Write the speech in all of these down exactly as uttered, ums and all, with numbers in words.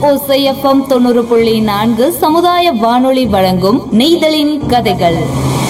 ஓசை எஃப்எம் தொண்ணூறு புள்ளி நான்கு சமுதாய வானொலி வழங்கும் நெய்தலின் கதைகள்.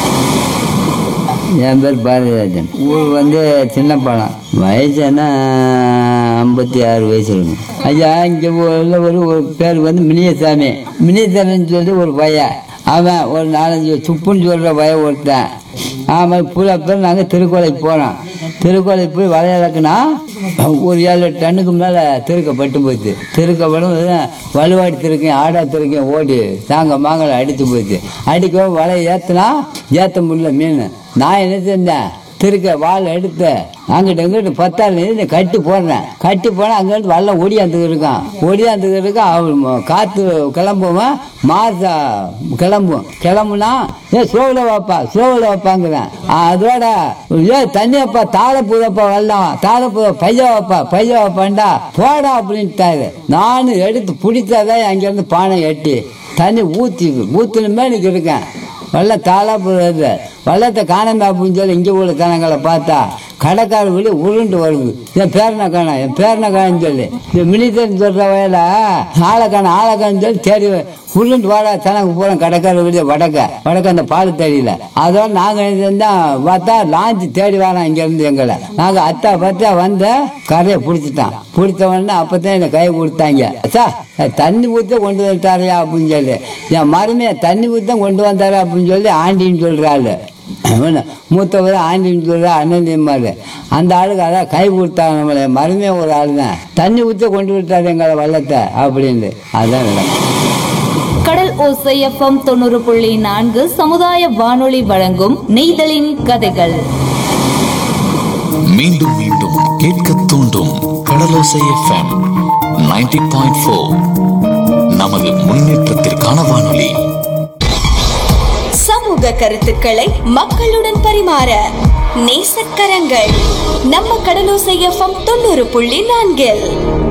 என் பேர் பாரதிராஜன். ஊர் வந்து சின்ன பாலம். வயசு என்ன ஐம்பத்தி ஆறு வயசு இருக்கும். ஐயா இங்கே உள்ள ஒரு ஒரு பேர் வந்து மினியசாமி. மினியசாமின்னு சொல்லி ஒரு பையன். அவன் ஒரு நாலஞ்சு சுப்புன்னு சொல்கிற பையன் ஒருத்தன். ஆமாம், பூரா பேர் நாங்கள் திருக்கோலைக்கு போனோம். திருக்கோலைக்கு போய் வளையலக்குனா ஒரு ஏழு டன்னுக்கு மேலே திருக்க பட்டு போச்சு. திருக்கப்படும் வலுவாடி திருக்கேன், ஆடா திருக்கேன் ஓடி தாங்க மாங்களை அடித்து போச்சு. அடிக்க வலையை ஏற்றுனா ஏற்ற முடியல மீன். நான் என்ன செஞ்சேன், திருக்க வாழை எடுத்து அங்கிட்ட இங்கிட்ட பத்தாறு கட்டி போடுறேன். கட்டி போனால் அங்கிட்டு வல்லம் ஒடியாந்துக்கு இருக்கான். ஒடியாந்துக்கு இருக்கான். அவன் காற்று கிளம்புவேன், மாசா கிளம்பும். கிளம்புனா ஏ சோவில் வைப்பா சோவில் வைப்பாங்கிறேன். அதோட ஏ தண்ணி வைப்பா தாழை பூதப்பா வரலாம், தாழை பூத பைய வைப்பா பைய வைப்பான்டா போடா அப்படின்ட்டாரு. நானும் எடுத்து பிடிச்சாதான் அங்கேருந்து பானை எட்டி தண்ணி ஊற்றி ஊற்றுனுமே எனக்கு இருக்கேன். வெள்ளம் தாளா போடுறது வெள்ளத்தை காணாம அப்படின்னு சொல்லி இங்கே உள்ள தனங்களை பார்த்தா கடைக்கார வெளியே உருண்டு வருது. என் பேரனை காணா என் பேரனை காணன்னு சொல்லி இந்த மினித்தன் சொல்ற வயல ஆளை காண ஆளை காணன்னு சொல்லி தேடி உருண்டு வாடா தனக்கு போகிறோம். கடைக்கார வெளியே வடக்க வடக்க அந்த பால் தெரியல. அதோட நாங்கள் தான் பார்த்தா லாஞ்சி தேடி வரோம் இங்கேருந்து எங்களை. நாங்கள் அத்தா பத்தா வந்த கரையை பிடிச்சிட்டான். பிடிச்சவொடனே அப்போத்தான் என்னை கை கொடுத்தாங்க. சார் தண்ணி ஊற்ற கொண்டு வந்துட்டாரையா அப்படின்னு சொல்லி என் மருமையை தண்ணி ஊற்ற கொண்டு வந்தாரு அப்படின்னு சொல்லி ஆண்டின்னு சொல்கிறாள். மூத்தவர் ஆண்டின்னு சொல்கிற அண்ணன்மாரு அந்த ஆளுக்கு அதான் கை கொடுத்தாங்க. நம்மளை மருமையை ஒரு ஆள் தான் தண்ணி ஊற்ற கொண்டு விட்டாரு எங்களை வள்ளத்தை அப்படின்னு. அதுதான் நடக்கும். கடல் ஓசை எஃப்எம் தொண்ணூறு புள்ளி நான்கு சமுதாய வானொலி வழங்கும் நெய்தலின் கதைகள். மீண்டும் மீண்டும் கேட்க தூண்டும் கடலோசை எஃப்எம் நைன்டி பாயிண்ட் ஃபோர் நமது முன்னேற்றத்திற்கான வானொலி. சமூக கருத்துக்களை மக்களுடன் பரிமாற நேசக்கரங்கள் நம்ம கடலோசை எஃப்எம் தொண்ணூறு புள்ளி நான்கில்.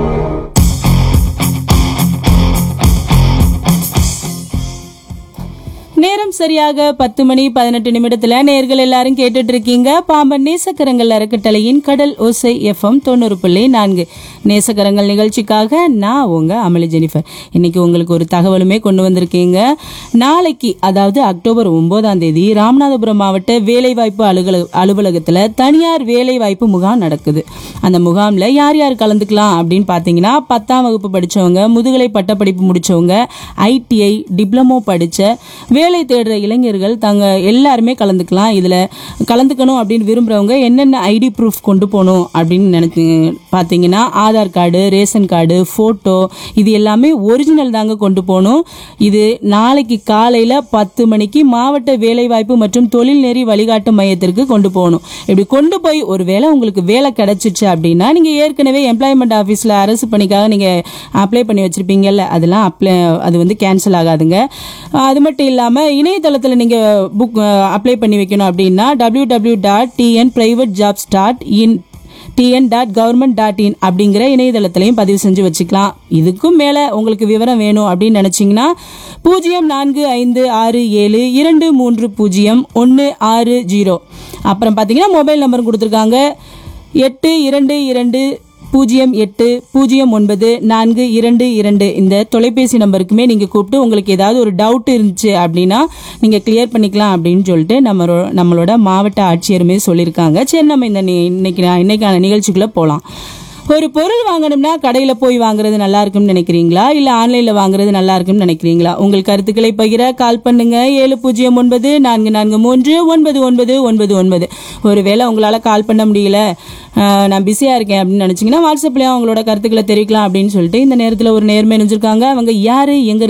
நேரம் சரியாக பத்து மணி பதினெட்டு நிமிடத்துல நேர்கள் எல்லாரும் கேட்டுட்டு இருக்கீங்க பாம்பன் நேசக்கரங்கள் அறக்கட்டளையின் கடல் ஓசை எஃப்எம் தொண்ணூறு புள்ளி நான்கு நேசக்கரங்கள் நிகழ்ச்சிக்காக நான் உங்க அமளி ஜெனிஃபர். இன்னைக்கு உங்களுக்கு ஒரு தகவலுமே கொண்டு வந்திருக்கீங்க. நாளைக்கு அதாவது அக்டோபர் ஒன்பதாம் தேதி ராமநாதபுரம் மாவட்ட வேலைவாய்ப்பு அலுவலக அலுவலகத்துல தனியார் வேலைவாய்ப்பு முகாம் நடக்குது. அந்த முகாம்ல யார் யார் கலந்துக்கலாம் அப்படின்னு பாத்தீங்கன்னா பத்தாம் வகுப்பு படிச்சவங்க, முதுகலை பட்டப்படிப்பு முடிச்சவங்க, ஐடிஐ டிப்ளமோ படிச்ச வேலை தேடுற இளைஞர்கள் தாங்க எல்லாருமே கலந்துக்கலாம். இதுல கலந்துக்கணும் அப்படின்னு விரும்புறவங்க என்னென்ன ஐடி ப்ரூஃப் கொண்டு போகணும் அப்படின்னு நினைச்சு பாத்தீங்கன்னா Aadhaar card, ration card, photo இது எல்லாமே ஒரிஜினல் தாங்க கொண்டு போகணும். இது நாளைக்கு காலையில பத்து மணிக்கு மாவட்ட வேலைவாய்ப்பு மற்றும் தொழில்நெறி வழிகாட்டு மையத்திற்கு கொண்டு போகணும். இப்படி கொண்டு போய் ஒரு வேளை உங்களுக்கு வேலை கிடைச்சிச்சு அப்படின்னா நீங்க ஏற்கனவே எம்ப்ளாய்மெண்ட் ஆஃபீஸ்ல அரசு பணிக்காக நீங்க அப்ளை பண்ணி வச்சிருப்பீங்கல்ல, அதெல்லாம் அப்ளை அது வந்து கேன்சல் ஆகாதுங்க. அது மட்டும் இல்லாம இணையதளத்தில் நீங்க புக் அப்ளை பண்ணி வைக்கணும் அப்படின்னா W W dot TN private jobs dot in TN dot government dot in அப்படிங்கிற இணையதளத்திலையும் பதிவு செஞ்சு வச்சுக்கலாம். இதுக்கும் மேல உங்களுக்கு விவரம் வேணும் அப்படின்னு நினைச்சீங்கன்னா பூஜ்ஜியம் நான்கு ஐந்து ஆறு ஏழு இரண்டு மூன்று பூஜ்ஜியம் ஒன்னு ஆறு ஜீரோ அப்புறம் பாத்தீங்கன்னா மொபைல் நம்பரும் கொடுத்துருக்காங்க எட்டு இரண்டு இரண்டு பூஜ்ஜியம் எட்டு பூஜ்ஜியம் ஒன்பது நான்கு இரண்டு இரண்டு. இந்த தொலைபேசி நம்பருக்குமே நீங்க கூப்பிட்டு உங்களுக்கு ஏதாவது ஒரு டவுட் இருந்துச்சு அப்படின்னா நீங்க கிளியர் பண்ணிக்கலாம் அப்படின்னு சொல்லிட்டு நம்ம நம்மளோட மாவட்ட ஆட்சியருமே சொல்லியிருக்காங்க. சரி, நம்ம இந்த இன்னைக்கு இன்னைக்கான நிகழ்ச்சிக்குள்ள போலாம். ஒரு பொருள் வாங்கணும்னா கடையில போய் வாங்குறது நல்லா இருக்கும்னு நினைக்கிறீங்களா, இல்ல ஆன்லைன்ல வாங்குறது நல்லா இருக்கும்னு நினைக்கிறீங்களா? உங்கள் கருத்துக்களை பகிர கால் பண்ணுங்க ஏழு பூஜ்ஜியம் ஒன்பது நான்கு நான்கு மூன்று ஒன்பது ஒன்பது ஒன்பது ஒன்பது. ஒருவேளை உங்களால கால் பண்ண முடியல, நான் பிஸியா இருக்கேன் அப்படின்னு நினைச்சீங்கன்னா வாட்ஸ்அப்லயும் அவங்களோட கருத்துக்களை தெரிவிக்கலாம் அப்படின்னு சொல்லிட்டு இந்த நேரத்துல ஒரு நேர்மை நினைச்சிருக்காங்க. அவங்க யாரு, எங்க